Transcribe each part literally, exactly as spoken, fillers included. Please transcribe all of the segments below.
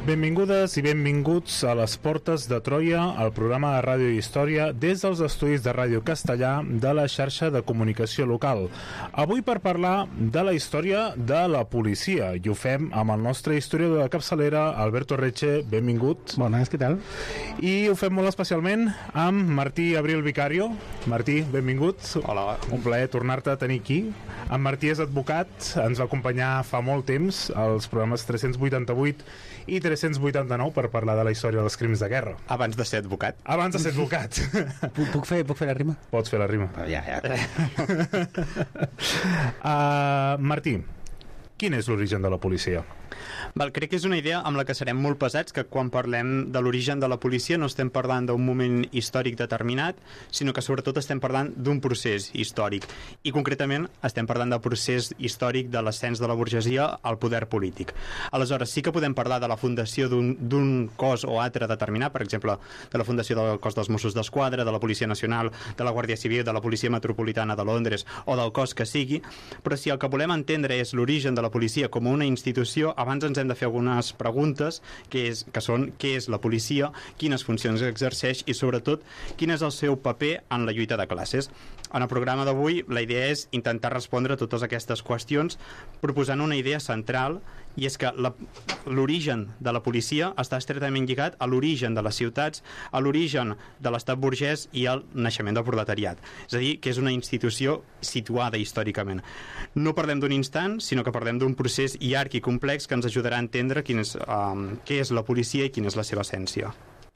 Benvingudes i benvinguts a les Portes de Troia, el programa de ràdio i història des dels estudis de Ràdio Castellà de la xarxa de comunicació local. Avui per parlar de la història de la policia, i ho fem amb el nostre historiador de capçalera, Alberto Reche. Benvingut. Bones, què tal? I ho fem molt especialment amb Martí Abril Vicario. Martí, benvingut. Hola. Un plaer tornar-te a tenir aquí. En Martí és advocat, ens va acompanyar fa molt temps als programes tres-cents vuitanta-vuit i tres-cents vuitanta-nou per parlar de la història dels crims de guerra. Abans de ser advocat. Abans de ser advocat. Puc, puc, fer, puc fer la rima? Pots fer la rima. Oh, ja, ja. uh, Martí, quin és l'origen de la policia? Val, crec que és una idea amb la que serem molt pesats, que quan parlem de l'origen de la policia no estem parlant d'un moment històric determinat, sinó que sobretot estem parlant d'un procés històric. I concretament estem parlant del procés històric de l'ascens de la burgesia al poder polític. Aleshores, sí que podem parlar de la fundació d'un cos o altre determinat, per exemple, de la fundació del cos dels Mossos d'Esquadra, de la Policia Nacional, de la Guàrdia Civil, de la Policia Metropolitana de Londres o del cos que sigui, però si el que volem entendre és l'origen de la policia com una institució, abans ens hem de fer algunes preguntes, que, és, que són què és la policia, quines funcions exerceix i sobretot quin és el seu paper en la lluita de classes. En el programa d'avui la idea és intentar respondre a totes aquestes qüestions proposant una idea central, i és que l'origen de la policia està estretament lligat a l'origen de les ciutats, a l'origen de l'estat burgès i al naixement del proletariat. És a dir, que és una institució situada històricament. No parlem d'un instant, sinó que parlem d'un procés llarg i complex que ens ajudarà a entendre quin és, um, què és la policia i quina és la seva essència.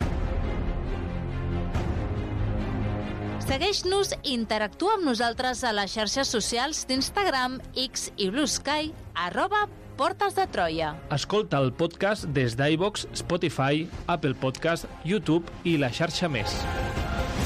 Segueix-nos i interactua amb nosaltres a les xarxes socials d'Instagram, X i Blue Sky, arroba Portes de Troia. Escolta el podcast des d'iVoox, Spotify, Apple Podcast, YouTube i la xarxa més.